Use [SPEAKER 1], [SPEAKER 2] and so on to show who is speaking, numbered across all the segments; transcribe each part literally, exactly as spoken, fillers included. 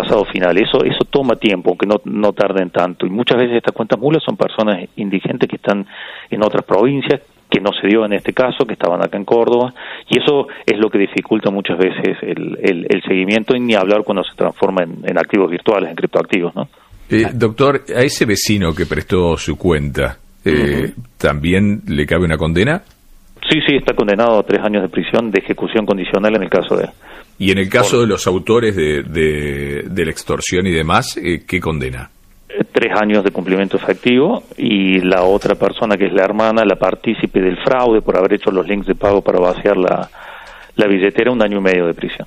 [SPEAKER 1] trazados finales. Eso eso toma tiempo, aunque no, no tarden tanto. Y muchas veces estas cuentas mulas son personas indigentes que están en otras provincias, que no se dio en este caso, que estaban acá en Córdoba, y eso es lo que dificulta muchas veces el, el, el seguimiento, y ni hablar cuando se transforma en, en activos virtuales, en criptoactivos, ¿no?
[SPEAKER 2] Eh, doctor, a ese vecino que prestó su cuenta, eh, uh-huh. ¿también le cabe una condena?
[SPEAKER 1] Sí, sí, está condenado a tres años de prisión de ejecución condicional en el caso de él.
[SPEAKER 2] Y en el caso Por... de los autores de, de, de la extorsión y demás, eh, ¿qué condena?
[SPEAKER 1] Tres años de cumplimiento efectivo, y la otra persona, que es la hermana, la partícipe del fraude por haber hecho los links de pago para vaciar la, la billetera, un año y medio de prisión.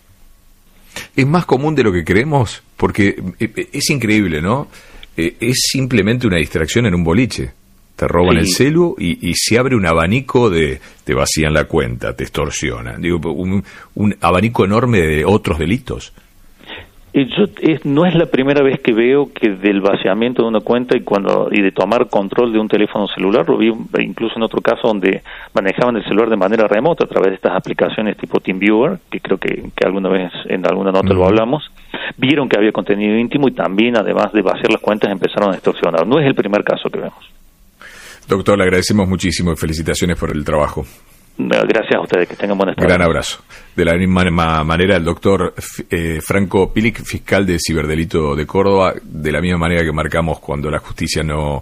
[SPEAKER 2] Es más común de lo que creemos, porque es increíble, ¿no? Es simplemente una distracción en un boliche. Te roban sí. el celu y, y se abre un abanico de... te vacían la cuenta, te extorsionan. Digo, un, un abanico enorme de otros delitos.
[SPEAKER 1] Yo, es, no es la primera vez que veo que del vaciamiento de una cuenta y cuando y de tomar control de un teléfono celular, lo vi incluso en otro caso donde manejaban el celular de manera remota a través de estas aplicaciones tipo TeamViewer, que creo que, que alguna vez en alguna nota mm. lo hablamos, vieron que había contenido íntimo y también, además de vaciar las cuentas, empezaron a extorsionar. No es el primer caso que vemos.
[SPEAKER 2] Doctor, le agradecemos muchísimo y felicitaciones por el trabajo.
[SPEAKER 1] Gracias a ustedes, que tengan buenas tardes.
[SPEAKER 2] Gran abrazo. De la misma manera, el doctor eh, Franco Pilic, fiscal de Ciberdelito de Córdoba, de la misma manera que marcamos cuando la justicia no,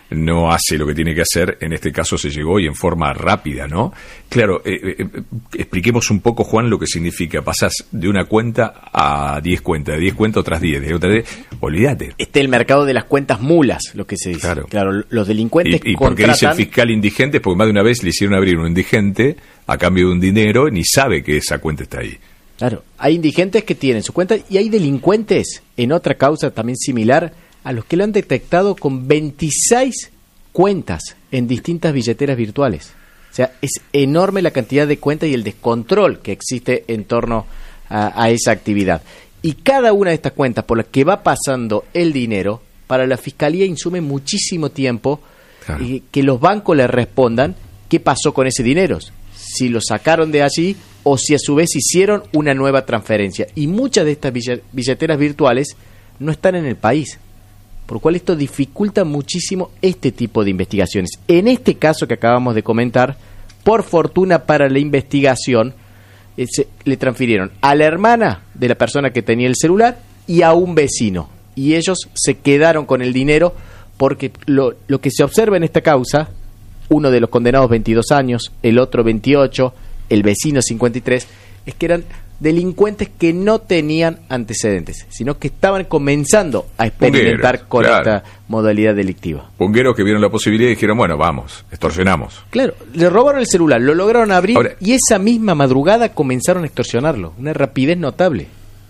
[SPEAKER 2] no hace lo que tiene que hacer, en este caso se llegó y en forma rápida, ¿no? Claro, eh, eh, expliquemos un poco, Juan, lo que significa. Pasás de una cuenta a diez cuentas, de diez cuentas otras diez, de otras diez, olvídate.
[SPEAKER 3] Este es el mercado de las cuentas mulas, lo que se dice.
[SPEAKER 2] Claro,
[SPEAKER 3] claro los delincuentes
[SPEAKER 2] y, y
[SPEAKER 3] contratan...
[SPEAKER 2] porque dice el fiscal indigente, porque más de una vez le hicieron abrir un indigente a cambio de un dinero, ni sabe que esa cuenta está ahí.
[SPEAKER 3] Claro, hay indigentes que tienen su cuenta y hay delincuentes en otra causa también similar a los que lo han detectado con veintiséis cuentas en distintas billeteras virtuales. O sea, es enorme la cantidad de cuentas y el descontrol que existe en torno a, a esa actividad. Y cada una de estas cuentas por las que va pasando el dinero, para la Fiscalía insume muchísimo tiempo claro. y que los bancos le respondan qué pasó con ese dinero, si lo sacaron de allí o si a su vez hicieron una nueva transferencia. Y muchas de estas billeteras virtuales no están en el país, por lo cual esto dificulta muchísimo este tipo de investigaciones. En este caso que acabamos de comentar, por fortuna para la investigación, eh, se, le transfirieron a la hermana de la persona que tenía el celular y a un vecino. Y ellos se quedaron con el dinero porque lo, lo que se observa en esta causa, uno de los condenados veintidós años, el otro veintiocho, el vecino cincuenta y tres, es que eran delincuentes que no tenían antecedentes, sino que estaban comenzando a experimentar Pungueros, con claro. esta modalidad delictiva.
[SPEAKER 2] Pungueros que vieron la posibilidad y dijeron, bueno, vamos, extorsionamos.
[SPEAKER 3] Claro, le robaron el celular, lo lograron abrir Ahora, y esa misma madrugada comenzaron a extorsionarlo. Una rapidez notable.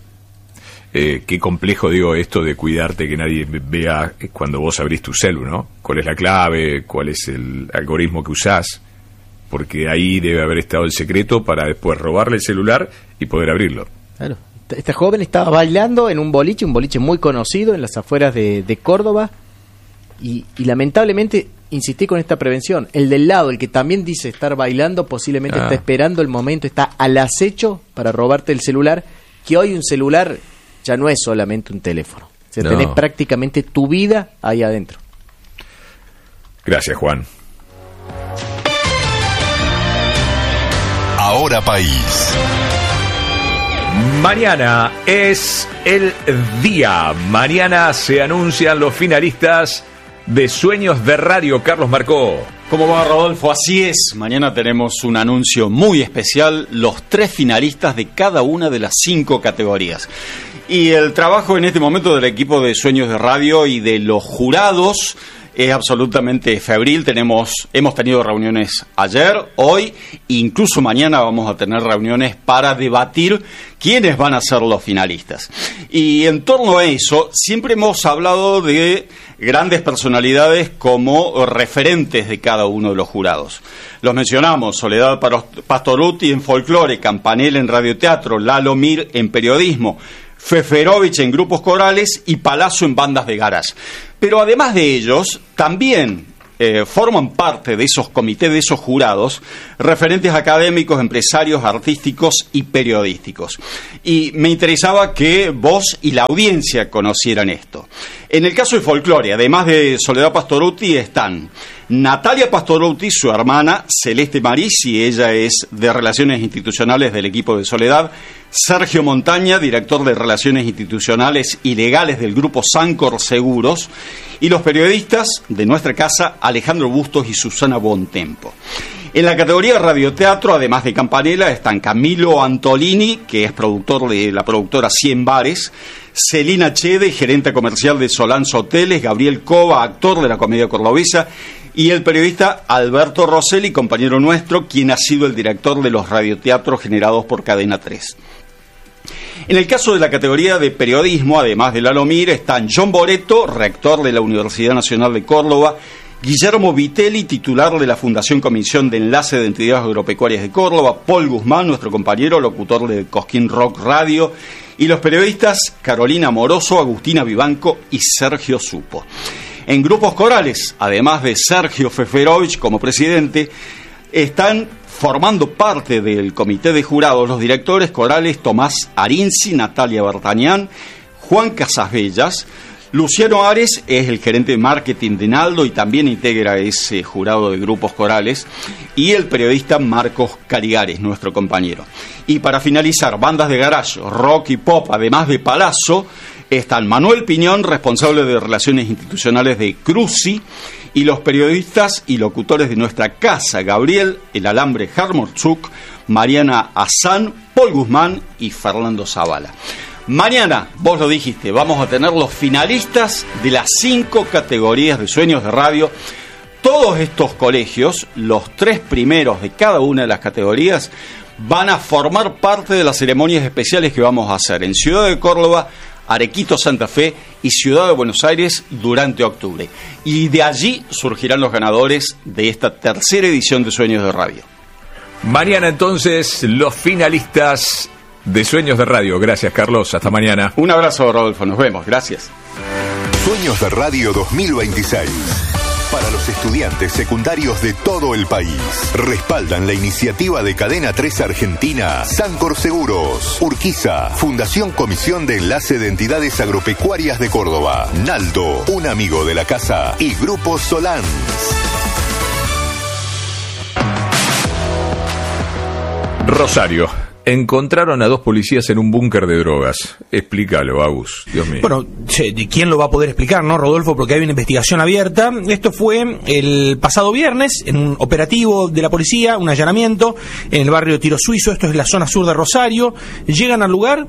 [SPEAKER 2] Eh, qué complejo, digo, esto de cuidarte que nadie vea cuando vos abrís tu celu, ¿no? ¿Cuál es la clave? ¿Cuál es el algoritmo que usás? Porque ahí debe haber estado el secreto para después robarle el celular y poder abrirlo.
[SPEAKER 3] Claro. Esta joven estaba bailando en un boliche, un boliche muy conocido en las afueras de, de Córdoba, y, y lamentablemente insistí con esta prevención. El del lado, el que también dice estar bailando, posiblemente ah. está esperando el momento, está al acecho para robarte el celular, que hoy un celular ya no es solamente un teléfono. O sea, no. tenés prácticamente tu vida ahí adentro.
[SPEAKER 2] Gracias, Juan.
[SPEAKER 4] Ahora País.
[SPEAKER 2] Mañana es el día. Mañana se anuncian los finalistas de Sueños de Radio. Carlos Marcó.
[SPEAKER 5] ¿Cómo va, Rodolfo? Así es. Mañana tenemos un anuncio muy especial. Los tres finalistas de cada una de las cinco categorías. Y el trabajo en este momento del equipo de Sueños de Radio y de los jurados es absolutamente febril. Tenemos, hemos tenido reuniones ayer, hoy, incluso mañana vamos a tener reuniones para debatir quiénes van a ser los finalistas. Y en torno a eso, siempre hemos hablado de grandes personalidades como referentes de cada uno de los jurados. Los mencionamos: Soledad Pastorutti en folclore, Campanella en radioteatro, Lalo Mir en periodismo, Feferovich en grupos corales y Palazzo en bandas de garage. Pero además de ellos, también eh, forman parte de esos comités, de esos jurados, referentes académicos, empresarios, artísticos y periodísticos. Y me interesaba que vos y la audiencia conocieran esto. En el caso de folclore, además de Soledad Pastorutti, están Natalia Pastorutti, su hermana Celeste Marisi, ella es de Relaciones Institucionales del equipo de Soledad, Sergio Montaña, director de Relaciones Institucionales y Legales del grupo Sancor Seguros, y los periodistas de nuestra casa, Alejandro Bustos y Susana Bontempo. En la categoría radioteatro, además de Campanella, están Camilo Antolini, que es productor de la productora Cien Bares, Celina Chede, gerente comercial de Solans Hoteles, Gabriel Cova, actor de la comedia cordobesa, y el periodista Alberto Rosselli, compañero nuestro, quien ha sido el director de los radioteatros generados por Cadena tres. En el caso de la categoría de periodismo, además de Lalo Mir, están John Boreto, rector de la Universidad Nacional de Córdoba, Guillermo Vitelli, titular de la Fundación Comisión de Enlace de Entidades Agropecuarias de Córdoba, Paul Guzmán, nuestro compañero, locutor de Cosquín Rock Radio, y los periodistas Carolina Moroso, Agustina Vivanco y Sergio Supo. En grupos corales, además de Sergio Feferovich como presidente, están formando parte del comité de jurados los directores corales Tomás Arinzi, Natalia Bertañán, Juan Casasbellas. Luciano Ares es el gerente de marketing de Naldo y también integra ese jurado de grupos corales, y el periodista Marcos Carigares, nuestro compañero. Y para finalizar, bandas de garage, rock y pop, además de Palazzo, están Manuel Piñón, responsable de Relaciones Institucionales de Cruci, y los periodistas y locutores de nuestra casa, Gabriel El Alambre Harmorchuk, Mariana Azán, Paul Guzmán y Fernando Zavala. Mañana, vos lo dijiste, vamos a tener los finalistas de las cinco categorías de Sueños de Radio. Todos estos colegios, los tres primeros de cada una de las categorías, van a formar parte de las ceremonias especiales que vamos a hacer en Ciudad de Córdoba, Arequito, Santa Fe y Ciudad de Buenos Aires durante octubre. Y de allí surgirán los ganadores de esta tercera edición de Sueños de Radio.
[SPEAKER 2] Mañana entonces los finalistas de Sueños de Radio. Gracias, Carlos. Hasta mañana.
[SPEAKER 5] Un abrazo, Rodolfo. Nos vemos. Gracias.
[SPEAKER 4] Sueños de Radio dos mil veintiséis. Para los estudiantes secundarios de todo el país. Respaldan la iniciativa de Cadena tres Argentina, Sancor Seguros, Urquiza, Fundación Comisión de Enlace de Entidades Agropecuarias de Córdoba, Naldo, un amigo de la casa, y Grupo Solans.
[SPEAKER 2] Rosario. Encontraron a dos policías en un búnker de drogas. Explícalo, Agus. Dios mío.
[SPEAKER 6] Bueno, ¿quién lo va a poder explicar, no, Rodolfo? Porque hay una investigación abierta. Esto fue el pasado viernes, en un operativo de la policía, un allanamiento en el barrio Tiro Suizo. Esto es la zona sur de Rosario. Llegan al lugar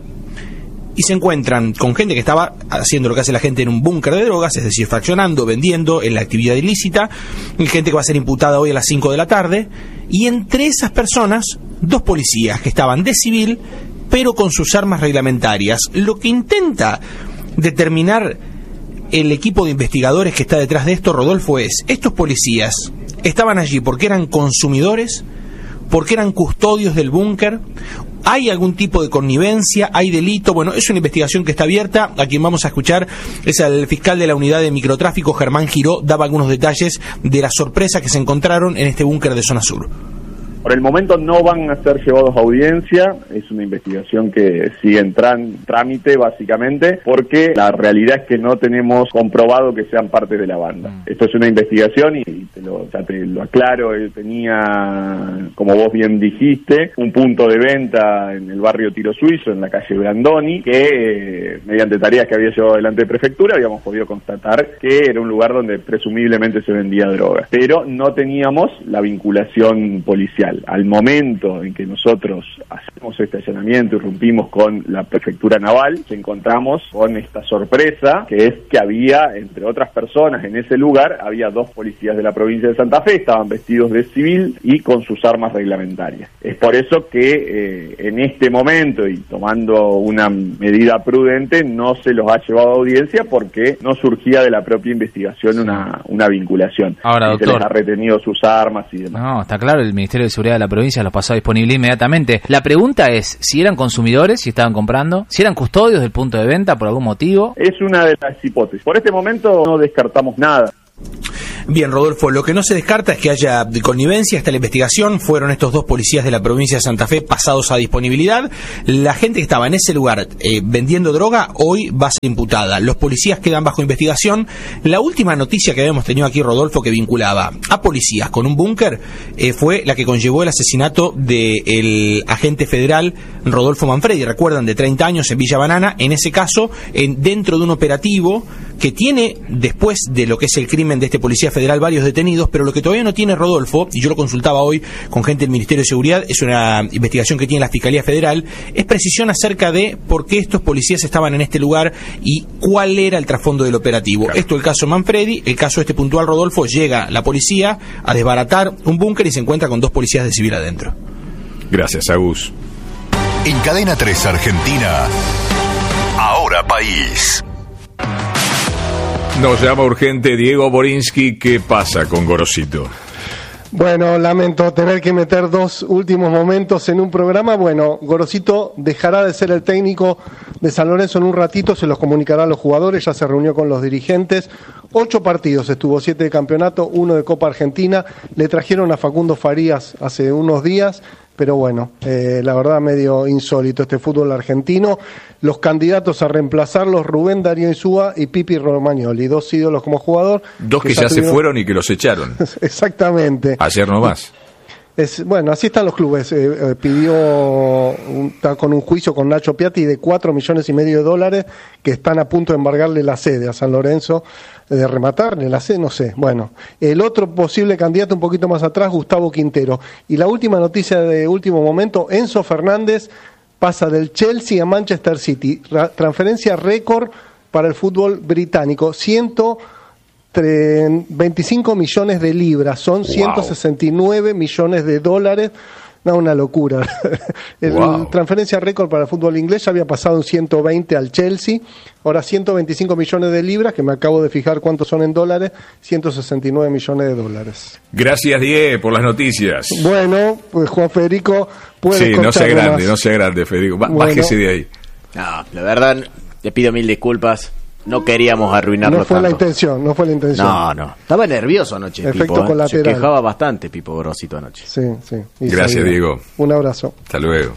[SPEAKER 6] y se encuentran con gente que estaba haciendo lo que hace la gente en un búnker de drogas, es decir, fraccionando, vendiendo, en la actividad ilícita, y gente que va a ser imputada hoy a las cinco de la tarde, y entre esas personas, dos policías que estaban de civil, pero con sus armas reglamentarias. Lo que intenta determinar el equipo de investigadores que está detrás de esto, Rodolfo, es, estos policías estaban allí porque eran consumidores, porque eran custodios del búnker. ¿Hay algún tipo de connivencia? ¿Hay delito? Bueno, es una investigación que está abierta. A quien vamos a escuchar es al fiscal de la unidad de microtráfico, Germán Giró. Daba algunos detalles de la sorpresa que se encontraron en este búnker de zona sur.
[SPEAKER 7] Por el momento no van a ser llevados a audiencia, es una investigación que sigue en tran, trámite básicamente, porque la realidad es que no tenemos comprobado que sean parte de la banda. Mm. Esto es una investigación y te lo, ya te lo aclaro, él tenía, como vos bien dijiste, un punto de venta en el barrio Tiro Suizo, en la calle Brandoni, que eh, mediante tareas que había llevado adelante de prefectura habíamos podido constatar que era un lugar donde presumiblemente se vendía droga, pero no teníamos la vinculación policial. Al momento en que nosotros hacemos este allanamiento y rompimos con la prefectura naval, nos encontramos con esta sorpresa, que es que había, entre otras personas en ese lugar, había dos policías de la provincia de Santa Fe, estaban vestidos de civil y con sus armas reglamentarias. Es por eso que eh, en este momento, y tomando una medida prudente, no se los ha llevado a audiencia porque no surgía de la propia investigación una, una vinculación.
[SPEAKER 8] Ahora, doctor,
[SPEAKER 7] se les ha retenido sus armas y demás.
[SPEAKER 8] No, está claro, el Ministerio de Seguridad de la provincia los pasó disponible inmediatamente. La pregunta es si eran consumidores, si estaban comprando, si eran custodios del punto de venta por algún motivo.
[SPEAKER 7] Es una de las hipótesis. Por este momento no descartamos nada.
[SPEAKER 6] Bien, Rodolfo, lo que no se descarta es que haya connivencia. Hasta la investigación fueron estos dos policías de la provincia de Santa Fe pasados a disponibilidad. La gente que estaba en ese lugar eh, vendiendo droga hoy va a ser imputada. Los policías quedan bajo investigación. La última noticia que habíamos tenido aquí, Rodolfo, que vinculaba a policías con un búnker eh, fue la que conllevó el asesinato del agente federal Rodolfo Manfredi, recuerdan, de treinta años en Villa Banana, en ese caso en, dentro de un operativo que tiene, después de lo que es el crimen de este policía federal, varios detenidos, pero lo que todavía no tiene, Rodolfo, y yo lo consultaba hoy con gente del Ministerio de Seguridad, es una investigación que tiene la Fiscalía Federal, es precisión acerca de por qué estos policías estaban en este lugar y cuál era el trasfondo del operativo. Claro. Esto el caso Manfredi, el caso este puntual, Rodolfo, llega la policía a desbaratar un búnker y se encuentra con dos policías de civil adentro.
[SPEAKER 2] Gracias, Agus.
[SPEAKER 4] En Cadena tres Argentina, Ahora País.
[SPEAKER 2] Nos llama urgente Diego Borinsky. ¿Qué pasa con Gorosito?
[SPEAKER 9] Bueno, lamento tener que meter dos últimos momentos en un programa. Bueno, Gorosito dejará de ser el técnico de San Lorenzo en un ratito, se los comunicará a los jugadores, ya se reunió con los dirigentes. Ocho partidos estuvo, siete de campeonato, uno de Copa Argentina. Le trajeron a Facundo Farías hace unos días, pero bueno, eh, la verdad medio insólito este fútbol argentino. Los candidatos a reemplazarlos, Rubén Darío Insúa y Pipi Romagnoli, dos ídolos como jugador.
[SPEAKER 2] Dos que, que ya, ya tuvieron... se fueron y que los echaron.
[SPEAKER 9] Exactamente.
[SPEAKER 2] Ayer nomás.
[SPEAKER 9] Es, bueno, así están los clubes. Eh, eh, pidió, un, está con un juicio con Nacho Piatti de cuatro millones y medio de dólares que están a punto de embargarle la sede a San Lorenzo, eh, de rematarle la sede, no sé. Bueno, el otro posible candidato un poquito más atrás, Gustavo Quintero. Y la última noticia de último momento, Enzo Fernández pasa del Chelsea a Manchester City. Ra- transferencia récord para el fútbol británico. ciento veinticinco millones de libras, son ciento sesenta y nueve millones de dólares. No, una locura. La wow. transferencia récord para el fútbol inglés ya había pasado en ciento veinte al Chelsea, ahora ciento veinticinco millones de libras, que me acabo de fijar cuántos son en dólares, ciento sesenta y nueve millones de dólares.
[SPEAKER 2] Gracias, Diego, por las noticias.
[SPEAKER 9] Bueno, pues Juan Federico puede...
[SPEAKER 2] Sí, no sea grande, más. no sea grande, Federico. Bueno. Bájese de ahí.
[SPEAKER 3] No, la verdad, le pido mil disculpas. No queríamos arruinarlo
[SPEAKER 9] No fue
[SPEAKER 3] tanto.
[SPEAKER 9] la intención, no fue la intención.
[SPEAKER 3] No, no. Estaba nervioso anoche,
[SPEAKER 9] Efecto
[SPEAKER 3] Pipo, ¿eh?
[SPEAKER 9] colateral.
[SPEAKER 3] Se quejaba bastante, Pipo Gorosito, anoche.
[SPEAKER 9] Sí, sí.
[SPEAKER 2] Gracias, sabía. Diego.
[SPEAKER 9] Un abrazo.
[SPEAKER 2] Hasta luego.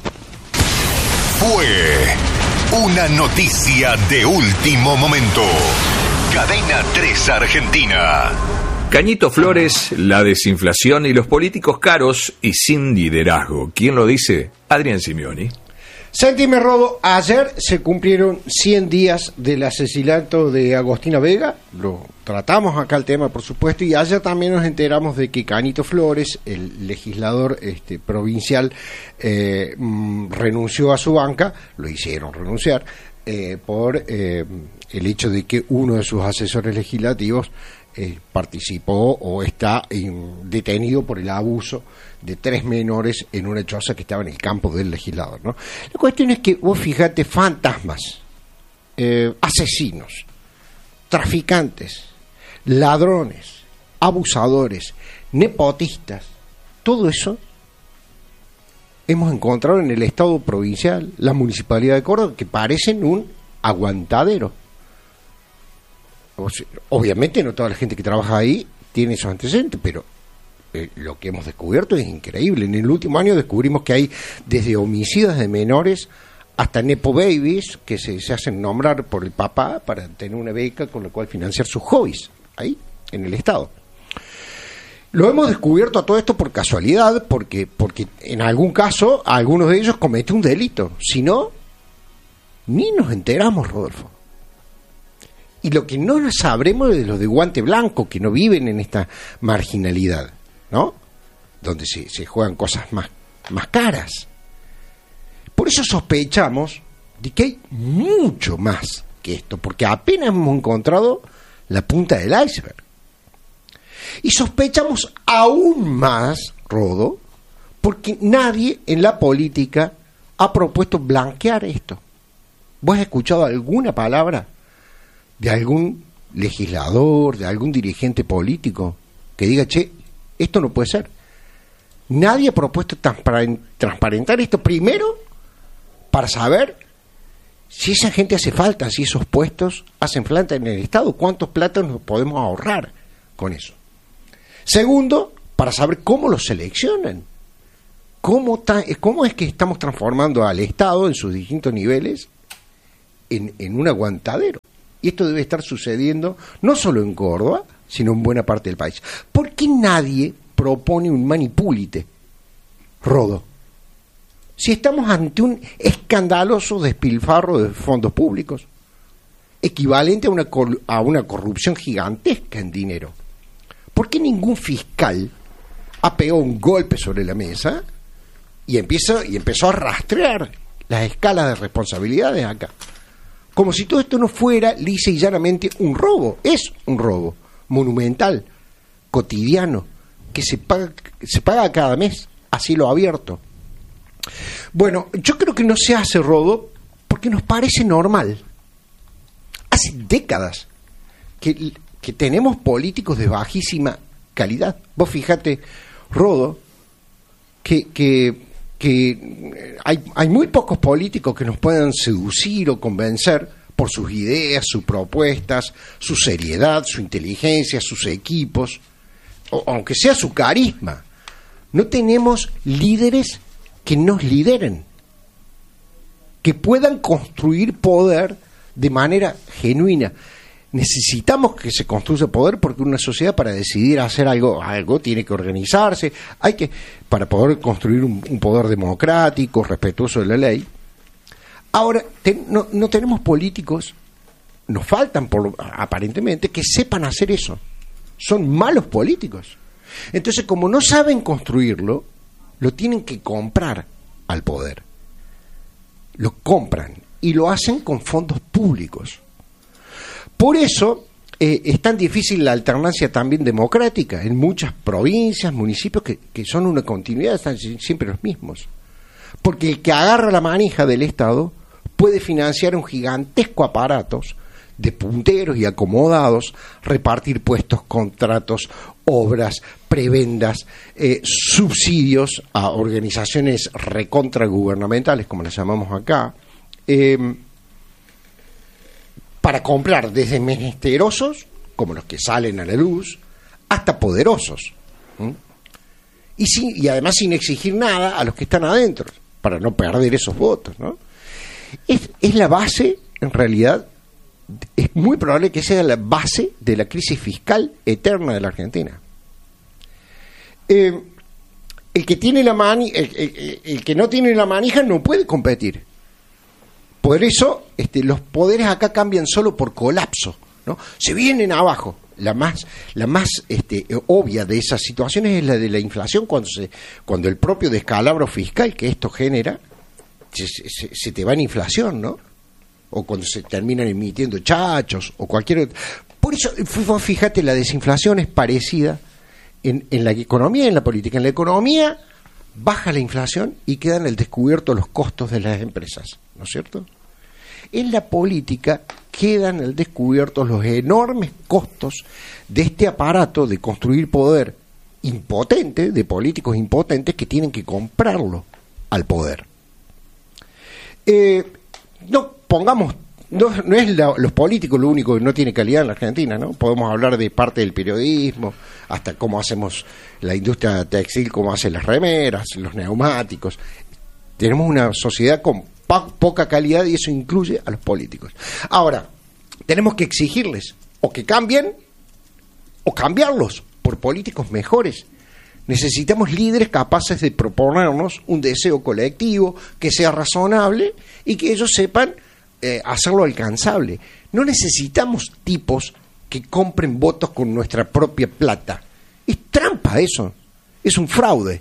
[SPEAKER 4] Fue una noticia de último momento. Cadena tres Argentina.
[SPEAKER 2] Cañito Flores, la desinflación y los políticos caros y sin liderazgo. ¿Quién lo dice? Adrián Simeoni.
[SPEAKER 10] Sentime, Rodo, ayer se cumplieron cien días del asesinato de Agostina Vega, lo tratamos acá el tema, por supuesto, y ayer también nos enteramos de que Canito Flores, el legislador este, provincial, eh, mm, renunció a su banca, lo hicieron renunciar, eh, por eh, el hecho de que uno de sus asesores legislativos eh, participó o está en, detenido por el abuso de tres menores en una choza que estaba en el campo del legislador, ¿no? La cuestión es que vos fijate, fantasmas, eh, asesinos, traficantes, ladrones, abusadores, nepotistas, todo eso hemos encontrado en el Estado provincial, la Municipalidad de Córdoba, que parecen un aguantadero. O sea, obviamente no toda la gente que trabaja ahí tiene esos antecedentes, pero eh, lo que hemos descubierto es increíble. En el último año descubrimos que hay desde homicidios de menores hasta nepo babies que se, se hacen nombrar por el papá para tener una beca con la cual financiar sus hobbies, ahí, en el Estado. Lo hemos descubierto a todo esto por casualidad, porque, porque en algún caso algunos de ellos cometen un delito. Si no, ni nos enteramos, Rodolfo. Y lo que no sabremos es de los de guante blanco, que no viven en esta marginalidad, ¿no? Donde se, se juegan cosas más, más caras. Por eso sospechamos de que hay mucho más que esto, porque apenas hemos encontrado la punta del iceberg. Y sospechamos aún más, Rodo, porque nadie en la política ha propuesto blanquear esto. ¿Vos has escuchado alguna palabra de algún legislador, de algún dirigente político que diga, che, esto no puede ser? Nadie ha propuesto transparen- transparentar esto primero para saber si esa gente hace falta, si esos puestos hacen falta en el Estado, cuántos platos nos podemos ahorrar con eso. Segundo, para saber cómo los seleccionan. ¿Cómo, ta, ¿Cómo es que estamos transformando al Estado en sus distintos niveles en, en un aguantadero? Y esto debe estar sucediendo no solo en Córdoba, sino en buena parte del país. ¿Por qué nadie propone un manipúlite, Rodo? Si estamos ante un escandaloso despilfarro de fondos públicos, equivalente a una, a una corrupción gigantesca en dinero. ¿Por qué ningún fiscal ha pegado un golpe sobre la mesa y, empieza, y empezó a rastrear las escalas de responsabilidades acá? Como si todo esto no fuera lisa y llanamente un robo. Es un robo monumental, cotidiano, que se paga, se paga cada mes a cielo abierto. Bueno, yo creo que no se hace robo porque nos parece normal. Hace décadas que, que tenemos políticos de bajísima calidad. Vos fíjate, Rodo, que, que, que hay, hay muy pocos políticos que nos puedan seducir o convencer por sus ideas, sus propuestas, su seriedad, su inteligencia, sus equipos, o, aunque sea su carisma. No tenemos líderes que nos lideren, que puedan construir poder de manera genuina. Necesitamos que se construya poder porque una sociedad, para decidir hacer algo, algo tiene que organizarse, hay que, para poder construir un, un poder democrático, respetuoso de la ley. Ahora, te, no, no tenemos políticos, nos faltan por, aparentemente, que sepan hacer eso. Son malos políticos. Entonces, como no saben construirlo, lo tienen que comprar al poder. Lo compran y lo hacen con fondos públicos. Por eso eh, es tan difícil la alternancia también democrática en muchas provincias, municipios que, que son una continuidad, están siempre los mismos. Porque el que agarra la manija del Estado puede financiar un gigantesco aparato de punteros y acomodados, repartir puestos, contratos, obras, prebendas, eh, subsidios a organizaciones recontragubernamentales, como las llamamos acá, eh, para comprar desde menesterosos, como los que salen a la luz, hasta poderosos. ¿Mm? Y, sin, y además sin exigir nada a los que están adentro, para no perder esos votos, ¿no? Es, es la base, en realidad, es muy probable que sea la base de la crisis fiscal eterna de la Argentina. Eh, el que tiene la mani, el, el, el que no tiene la manija no puede competir. Por eso este, los poderes acá cambian solo por colapso, ¿no? Se vienen abajo. La más, la más este, obvia de esas situaciones es la de la inflación, cuando se, cuando el propio descalabro fiscal que esto genera se, se, se te va en inflación, ¿no? O cuando se terminan emitiendo chachos o cualquier otro. Por eso, fíjate, la desinflación es parecida en, en la economía y en la política. En la economía baja la inflación y quedan al descubierto los costos de las empresas, ¿no es cierto? En la política quedan al descubierto los enormes costos de este aparato de construir poder impotente, de políticos impotentes que tienen que comprarlo al poder. Eh, no pongamos, no, no es la, los políticos lo único que no tiene calidad en la Argentina, ¿no? Podemos hablar de parte del periodismo, hasta cómo hacemos la industria textil, cómo hace las remeras, los neumáticos. Tenemos una sociedad con pa- poca calidad y eso incluye a los políticos. Ahora, tenemos que exigirles o que cambien o cambiarlos por políticos mejores. Necesitamos líderes capaces de proponernos un deseo colectivo que sea razonable y que ellos sepan eh, hacerlo alcanzable. No necesitamos tipos que compren votos con nuestra propia plata. Es trampa eso, es un fraude.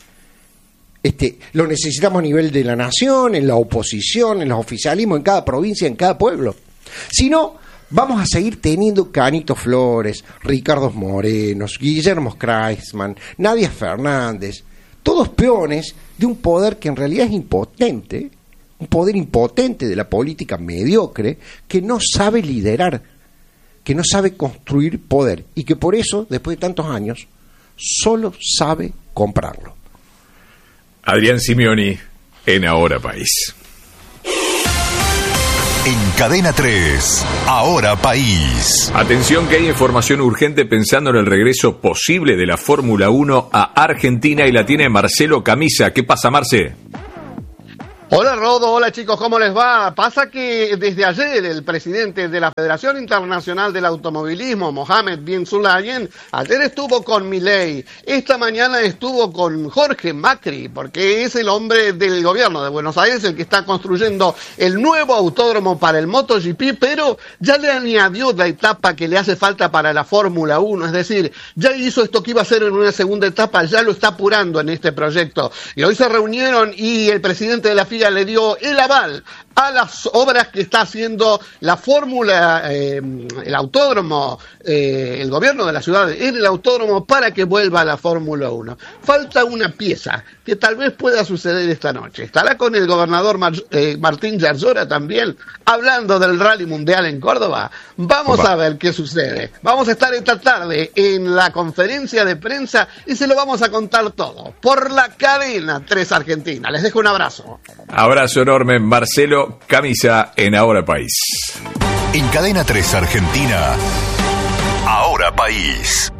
[SPEAKER 10] Este, lo necesitamos a nivel de la nación, en la oposición, en los oficialismos, en cada provincia, en cada pueblo. Si no, vamos a seguir teniendo Canito Flores, Ricardo Morenos, Guillermo Kreisman, Nadia Fernández, todos peones de un poder que en realidad es impotente, un poder impotente de la política mediocre, que no sabe liderar, que no sabe construir poder y que por eso, después de tantos años, solo sabe comprarlo.
[SPEAKER 2] Adrián Simeoni en Ahora País.
[SPEAKER 4] En Cadena tres, Ahora País.
[SPEAKER 2] Atención que hay información urgente pensando en el regreso posible de la Fórmula uno a Argentina y la tiene Marcelo Camisa. ¿Qué pasa, Marce?
[SPEAKER 11] Hola Rodo, hola chicos, ¿cómo les va? Pasa que desde ayer el presidente de la Federación Internacional del Automovilismo, Mohamed bin Sulayem, ayer estuvo con Milei, esta mañana estuvo con Jorge Macri, porque es el hombre del gobierno de Buenos Aires el que está construyendo el nuevo autódromo para el MotoGP, pero ya le añadió la etapa que le hace falta para la Fórmula uno, es decir, ya hizo esto que iba a hacer en una segunda etapa, ya lo está apurando en este proyecto. Y hoy se reunieron y el presidente de la F I A le dio el aval a las obras que está haciendo la Fórmula, eh, el autódromo, eh, el gobierno de la ciudad en el autódromo para que vuelva a la Fórmula uno. Falta una pieza que tal vez pueda suceder esta noche. Estará con el gobernador Mar eh, Martín Yarlora también, hablando del Rally Mundial en Córdoba. Vamos Opa. a ver qué sucede. Vamos a estar esta tarde en la conferencia de prensa y se lo vamos a contar todo por la cadena tres Argentina. Les dejo un abrazo.
[SPEAKER 2] Abrazo enorme, Marcelo Camisa en Ahora País.
[SPEAKER 4] En Cadena tres Argentina, Ahora País.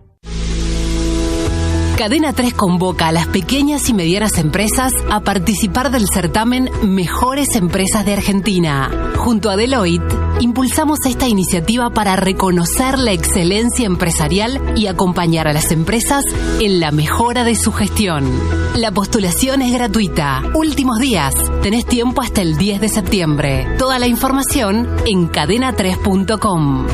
[SPEAKER 12] Cadena tres convoca a las pequeñas y medianas empresas a participar del certamen Mejores Empresas de Argentina. Junto a Deloitte, impulsamos esta iniciativa para reconocer la excelencia empresarial y acompañar a las empresas en la mejora de su gestión. La postulación es gratuita. Últimos días. Tenés tiempo hasta el diez de septiembre. Toda la información en cadena tres punto com.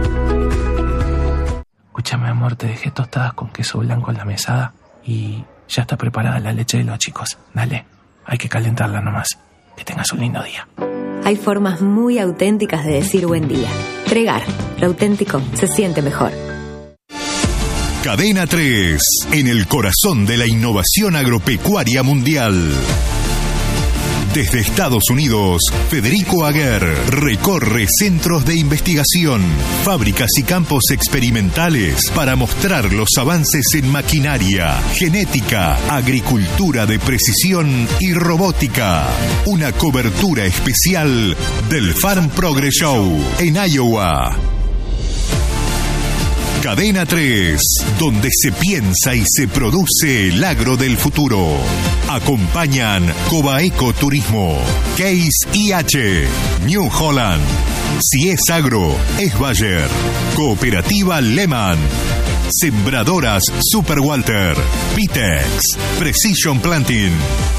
[SPEAKER 13] Escúchame, amor, te dejé tostadas con queso blanco en la mesada y ya está preparada la leche de los chicos. Dale, hay que calentarla nomás. Que tengas un lindo día.
[SPEAKER 14] Hay formas muy auténticas de decir buen día. Pregar, lo auténtico se siente mejor.
[SPEAKER 4] Cadena tres, en el corazón de la innovación agropecuaria mundial. Desde Estados Unidos, Federico Aguer recorre centros de investigación, fábricas y campos experimentales para mostrar los avances en maquinaria, genética, agricultura de precisión y robótica. Una cobertura especial del Farm Progress Show en Iowa. Cadena tres, donde se piensa y se produce el agro del futuro. Acompañan Cobaeco Turismo, Case I H, New Holland. Si es agro, es Bayer. Cooperativa Lehman. Sembradoras Super Walter. Pitex. Precision Planting.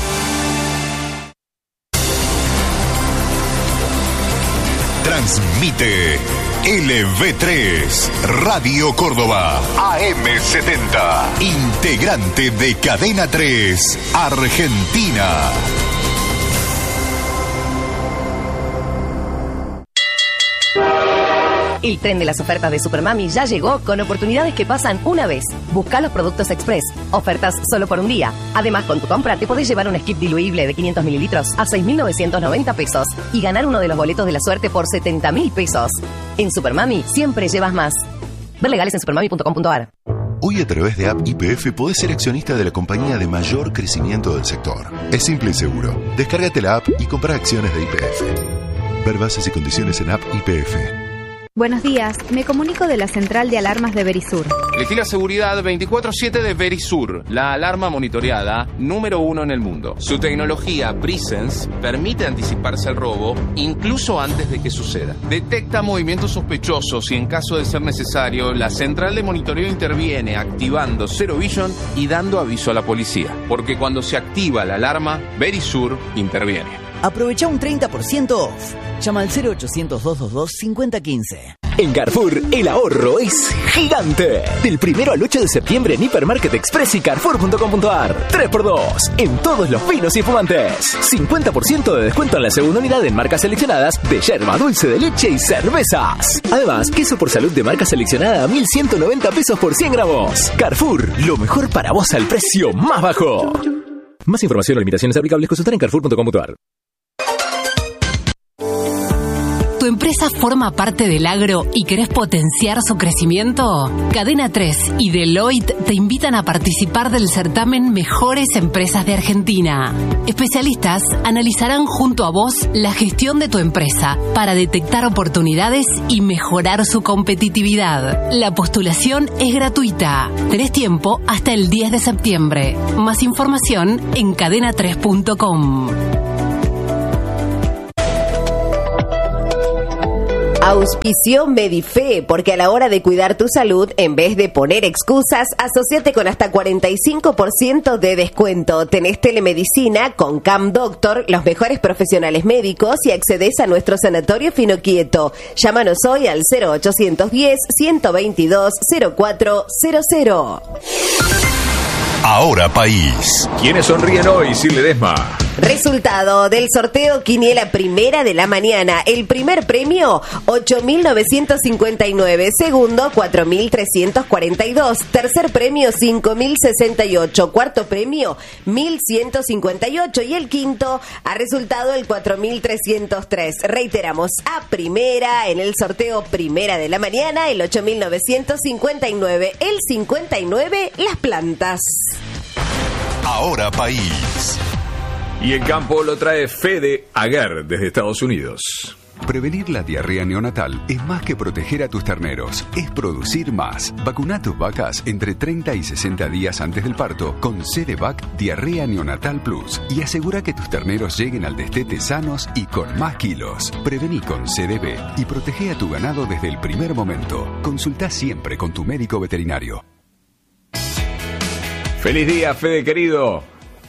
[SPEAKER 4] Transmite L V tres, Radio Córdoba, A M setenta, integrante de Cadena tres, Argentina.
[SPEAKER 15] El tren de las ofertas de Supermami ya llegó con oportunidades que pasan una vez. Busca los productos express. Ofertas solo por un día. Además, con tu compra te podés llevar un skip diluible de quinientos mililitros a seis mil novecientos noventa pesos y ganar uno de los boletos de la suerte por setenta mil pesos. En Supermami siempre llevas más. Ver legales en supermami punto com punto a r.
[SPEAKER 16] Hoy a través de App Y P F podés ser accionista de la compañía de mayor crecimiento del sector. Es simple y seguro. Descárgate la app y compra acciones de Y P F. Ver bases y condiciones en App Y P F.
[SPEAKER 17] Buenos días, me comunico de la central de alarmas de Verisur.
[SPEAKER 18] Elegí la seguridad veinticuatro siete de Verisur, la alarma monitoreada número uno en el mundo. Su tecnología Presence permite anticiparse al robo incluso antes de que suceda. Detecta movimientos sospechosos y en caso de ser necesario, la central de monitoreo interviene activando Zero Vision y dando aviso a la policía. Porque cuando se activa la alarma, Verisur interviene.
[SPEAKER 19] Aprovecha un treinta por ciento off. Llama al cero ochocientos, doscientos veintidós, cincuenta quince.
[SPEAKER 20] En Carrefour, el ahorro es gigante. Del primero al ocho de septiembre en Hipermarket Express y Carrefour punto com punto a r. tres por dos en todos los vinos y fumantes. cincuenta por ciento de descuento en la segunda unidad en marcas seleccionadas de yerba, dulce de leche y cervezas. Además, queso por salud de marca seleccionada a mil ciento noventa pesos por cien gramos. Carrefour, lo mejor para vos al precio más bajo. Más información o limitaciones aplicables consultar en carrefour punto com punto a r.
[SPEAKER 12] Tu empresa forma parte del agro y querés potenciar su crecimiento? Cadena tres y Deloitte te invitan a participar del certamen Mejores Empresas de Argentina. Especialistas analizarán junto a vos la gestión de tu empresa para detectar oportunidades y mejorar su competitividad. La postulación es gratuita. Tenés tiempo hasta el diez de septiembre. Más información en cadena tres punto com.
[SPEAKER 21] Auspició Medife, porque a la hora de cuidar tu salud, en vez de poner excusas, asociate con hasta cuarenta y cinco por ciento de descuento. Tenés telemedicina con Cam Doctor, los mejores profesionales médicos, y accedes a nuestro sanatorio Finoquieto. Llámanos hoy al cero ochocientos diez, ciento veintidós, cero cuatro cero cero.
[SPEAKER 4] Ahora País.
[SPEAKER 2] ¿Quiénes sonríen hoy, Sir Ledesma?
[SPEAKER 21] Resultado del sorteo Quiniela Primera de la mañana. El primer premio, ocho mil novecientos cincuenta y nueve. Segundo, cuatro mil trescientos cuarenta y dos. Tercer premio, cinco mil sesenta y ocho. Cuarto premio, mil ciento cincuenta y ocho. Y el quinto ha resultado el cuatro mil trescientos tres. Reiteramos, a primera en el sorteo Primera de la mañana, el ocho mil novecientos cincuenta y nueve. El cincuenta y nueve, las plantas.
[SPEAKER 4] Ahora País.
[SPEAKER 2] Y en campo lo trae Fede Aguer desde Estados Unidos.
[SPEAKER 22] Prevenir la diarrea neonatal es más que proteger a tus terneros, es producir más. Vacuna tus vacas entre treinta y sesenta días antes del parto con Cedevac Diarrea Neonatal Plus y asegura que tus terneros lleguen al destete sanos y con más kilos. Prevení con C D B y protege a tu ganado desde el primer momento. Consulta siempre con tu médico veterinario.
[SPEAKER 2] ¡Feliz día, Fede, querido!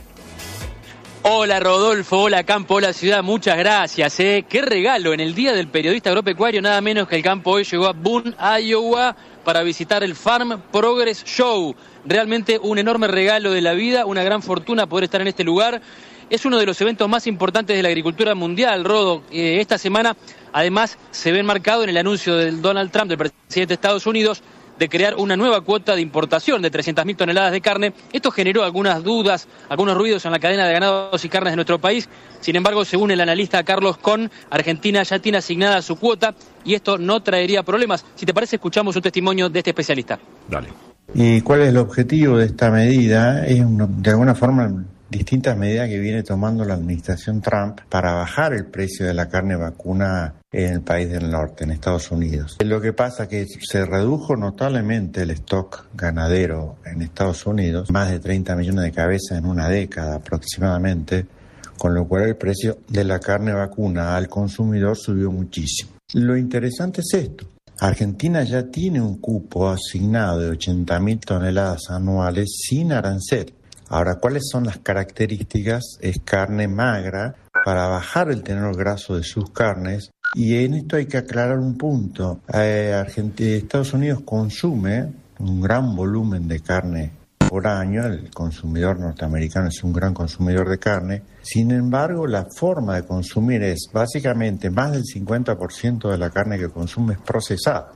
[SPEAKER 23] Hola Rodolfo, hola campo, hola ciudad, muchas gracias. ¿eh? Qué regalo en el Día del Periodista Agropecuario, nada menos que el campo hoy llegó a Boone, Iowa, para visitar el Farm Progress Show. Realmente un enorme regalo de la vida, una gran fortuna poder estar en este lugar. Es uno de los eventos más importantes de la agricultura mundial, Rodo. Eh, esta semana, además, se ve enmarcado en el anuncio del Donald Trump, del presidente de Estados Unidos, de crear una nueva cuota de importación de trescientas mil toneladas de carne. Esto generó algunas dudas, algunos ruidos en la cadena de ganados y carnes de nuestro país. Sin embargo, según el analista Carlos Con, Argentina ya tiene asignada su cuota y esto no traería problemas. Si te parece, escuchamos un testimonio de este especialista.
[SPEAKER 2] Dale.
[SPEAKER 24] ¿Y cuál es el objetivo de esta medida? Es una, de alguna forma distintas medidas que viene tomando la administración Trump para bajar el precio de la carne vacuna en el país del norte, en Estados Unidos. Lo que pasa es que se redujo notablemente el stock ganadero en Estados Unidos, más de treinta millones de cabezas en una década aproximadamente, con lo cual el precio de la carne vacuna al consumidor subió muchísimo. Lo interesante es esto. Argentina ya tiene un cupo asignado de ochenta mil toneladas anuales sin arancel. Ahora, ¿cuáles son las características? Es carne magra para bajar el tenor graso de sus carnes. Y en esto hay que aclarar un punto. Eh, Argentina, Estados Unidos consume un gran volumen de carne por año. El consumidor norteamericano es un gran consumidor de carne. Sin embargo, la forma de consumir es básicamente más del cincuenta por ciento de la carne que consume es procesada.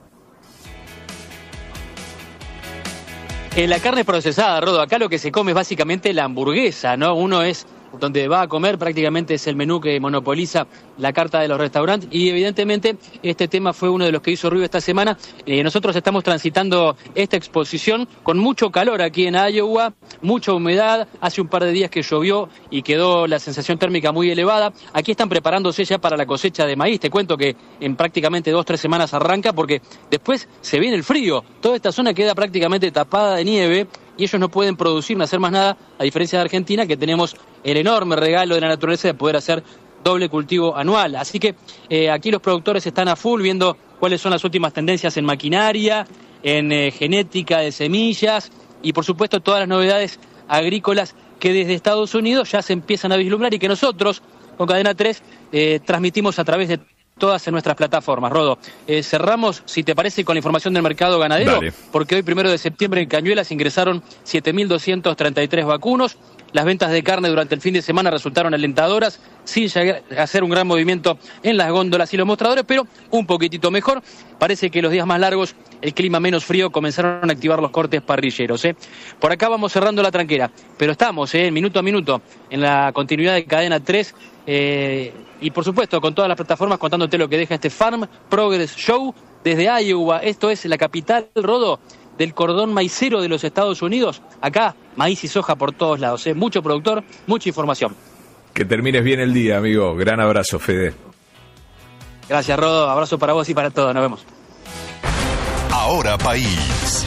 [SPEAKER 23] En la carne procesada, Rodo, acá lo que se come es básicamente la hamburguesa, ¿no? Uno es donde va a comer, prácticamente es el menú que monopoliza la carta de los restaurantes y evidentemente este tema fue uno de los que hizo ruido esta semana. Eh, nosotros estamos transitando esta exposición con mucho calor aquí en Iowa, mucha humedad, hace un par de días que llovió y quedó la sensación térmica muy elevada. Aquí están preparándose ya para la cosecha de maíz, te cuento que en prácticamente dos, tres semanas arranca porque después se viene el frío, toda esta zona queda prácticamente tapada de nieve y ellos no pueden producir ni hacer más nada, a diferencia de Argentina, que tenemos el enorme regalo de la naturaleza de poder hacer doble cultivo anual. Así que eh, aquí los productores están a full viendo cuáles son las últimas tendencias en maquinaria, en eh, genética de semillas y por supuesto todas las novedades agrícolas que desde Estados Unidos ya se empiezan a vislumbrar y que nosotros con Cadena tres eh, transmitimos a través de todas en nuestras plataformas. Rodo, eh, cerramos, si te parece, con la información del mercado ganadero, Dale. Porque hoy, primero de septiembre, en Cañuelas ingresaron siete mil doscientos treinta y tres vacunos. Las ventas de carne durante el fin de semana resultaron alentadoras, sin llegar a hacer un gran movimiento en las góndolas y los mostradores, pero un poquitito mejor. Parece que los días más largos, el clima menos frío, comenzaron a activar los cortes parrilleros. ¿eh? Por acá vamos cerrando la tranquera, pero estamos, ¿eh? minuto a minuto, en la continuidad de Cadena tres, eh, y por supuesto con todas las plataformas contándote lo que deja este Farm Progress Show desde Iowa. Esto es la capital, Rodo, del cordón maicero de los Estados Unidos. Acá, maíz y soja por todos lados, ¿eh? Mucho productor, mucha información.
[SPEAKER 2] Que termines bien el día, amigo. Gran abrazo, Fede.
[SPEAKER 23] Gracias, Rodo. Abrazo para vos y para todos. Nos vemos.
[SPEAKER 4] Ahora País.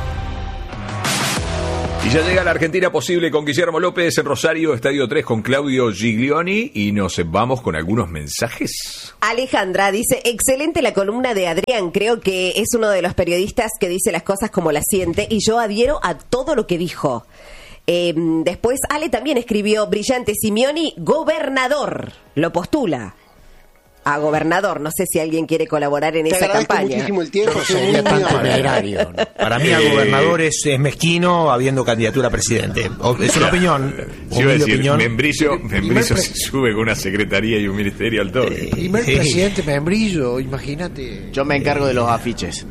[SPEAKER 2] Y ya llega la Argentina posible con Guillermo López en Rosario, Estadio tres con Claudio Giglioni, y nos vamos con algunos mensajes.
[SPEAKER 21] Alejandra dice, excelente la columna de Adrián, creo que es uno de los periodistas que dice las cosas como las siente y yo adhiero a todo lo que dijo. Eh, después Ale también escribió, brillante, Simeoni, gobernador, lo postula a gobernador. No sé si alguien quiere colaborar en
[SPEAKER 10] Te
[SPEAKER 21] esa
[SPEAKER 10] agradezco
[SPEAKER 21] campaña.
[SPEAKER 10] muchísimo el tiempo.
[SPEAKER 6] No sería tan temerario. Para mí, a gobernador es, es mezquino habiendo candidatura a presidente. O- Es una opinión.
[SPEAKER 2] Yo iba a
[SPEAKER 6] humilde
[SPEAKER 2] decir,
[SPEAKER 6] opinión.
[SPEAKER 2] Membrillo, Membrillo se sube con una secretaría y un ministerio al toque.
[SPEAKER 10] Primer
[SPEAKER 6] Sí.
[SPEAKER 10] presidente Membrillo, imagínate.
[SPEAKER 3] Yo me encargo de los afiches.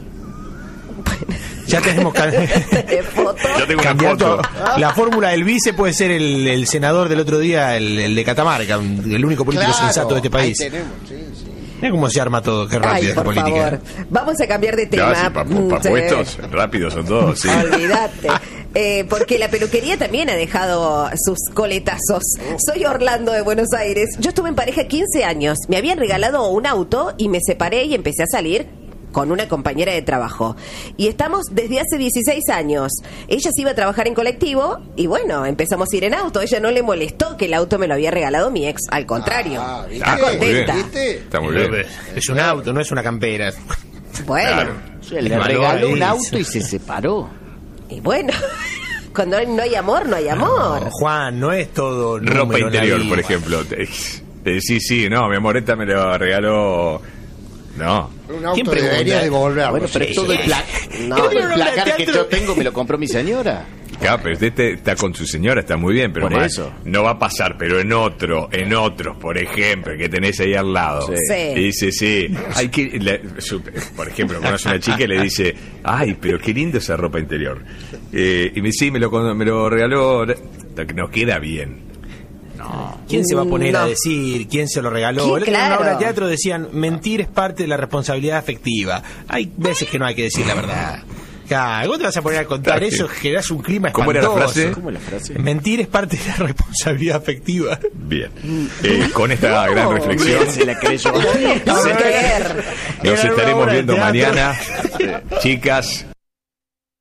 [SPEAKER 6] Ya tenemos can-
[SPEAKER 2] Yo tengo una
[SPEAKER 6] candidato.
[SPEAKER 2] foto.
[SPEAKER 6] La fórmula del vice puede ser el, el senador del otro día, el, el de Catamarca, el único político
[SPEAKER 10] Claro,
[SPEAKER 6] sensato de este país.
[SPEAKER 10] ahí tenemos, sí, sí.
[SPEAKER 6] Mira cómo se arma todo, qué rápido
[SPEAKER 21] Ay,
[SPEAKER 6] esta
[SPEAKER 21] por
[SPEAKER 6] política.
[SPEAKER 21] favor. Vamos a cambiar de tema.
[SPEAKER 2] No, sí, pa-
[SPEAKER 21] Mm,
[SPEAKER 2] pa-
[SPEAKER 21] sí.
[SPEAKER 2] puestos rápidos son todos, sí.
[SPEAKER 21] Olvídate. Eh, porque la peluquería también ha dejado sus coletazos. Soy Orlando de Buenos Aires. Yo estuve en pareja quince años. Me habían regalado un auto y me separé y empecé a salir con una compañera de trabajo. Y estamos desde hace dieciséis años. Ella se iba a trabajar en colectivo y bueno, empezamos a ir en auto. Ella no le molestó que el auto me lo había regalado mi ex. Al contrario.
[SPEAKER 10] Ah, ¿viste?
[SPEAKER 21] Está contenta.
[SPEAKER 10] ¿Viste?
[SPEAKER 2] Está muy bien.
[SPEAKER 6] Es un auto, no es una campera.
[SPEAKER 21] Bueno.
[SPEAKER 2] Claro.
[SPEAKER 3] Le
[SPEAKER 6] Valor
[SPEAKER 3] regaló
[SPEAKER 6] ahí.
[SPEAKER 3] un auto y se separó.
[SPEAKER 21] Y bueno, cuando no hay amor, no hay amor.
[SPEAKER 6] No, Juan, no es todo
[SPEAKER 2] Ropa
[SPEAKER 6] número en la
[SPEAKER 2] interior,
[SPEAKER 6] vida.
[SPEAKER 2] por ejemplo. Te- te- sí, sí, no, mi amor, esta me lo regaló. No.
[SPEAKER 10] Un auto
[SPEAKER 6] ¿Quién pregunta?
[SPEAKER 10] debería devolverlo.
[SPEAKER 3] Bueno, pero
[SPEAKER 10] sí.
[SPEAKER 3] todo el, pla-
[SPEAKER 21] No,
[SPEAKER 3] todo el
[SPEAKER 6] no, no,
[SPEAKER 3] placar que
[SPEAKER 6] teatro.
[SPEAKER 3] yo tengo me lo compró mi señora.
[SPEAKER 2] Claro, pero usted te- está con su señora, está muy bien, pero
[SPEAKER 3] Por
[SPEAKER 2] ma-
[SPEAKER 3] eso.
[SPEAKER 2] no va a pasar, pero en otro, en otros, por ejemplo, que tenés ahí al lado.
[SPEAKER 21] Sí.
[SPEAKER 2] Y dice, sí, hay que, le- su- por ejemplo, conoce una chica y le dice, ay, pero qué lindo esa ropa interior. Eh, y me dice, sí, me lo, con- me lo regaló, nos queda bien.
[SPEAKER 6] ¿Quién se va a poner
[SPEAKER 21] No.
[SPEAKER 6] a decir quién se lo regaló?
[SPEAKER 21] Sí,
[SPEAKER 6] El otro día en una
[SPEAKER 21] claro.
[SPEAKER 6] obra de teatro decían, mentir es parte de la responsabilidad afectiva. Hay veces que no hay que decir la verdad. Claro, ¿cómo te vas a poner a contar
[SPEAKER 2] Claro,
[SPEAKER 6] eso?
[SPEAKER 2] sí.
[SPEAKER 6] Generás un clima
[SPEAKER 2] ¿Cómo
[SPEAKER 6] espantoso.
[SPEAKER 2] era la frase?
[SPEAKER 3] ¿Cómo es la frase?
[SPEAKER 6] Mentir es parte de la responsabilidad afectiva.
[SPEAKER 2] Bien. Eh, con esta gran reflexión,
[SPEAKER 3] Se la creyó.
[SPEAKER 21] No puedo creer.
[SPEAKER 2] nos
[SPEAKER 6] Era una
[SPEAKER 2] estaremos
[SPEAKER 6] obra de
[SPEAKER 2] viendo
[SPEAKER 6] teatro.
[SPEAKER 2] mañana. Chicas,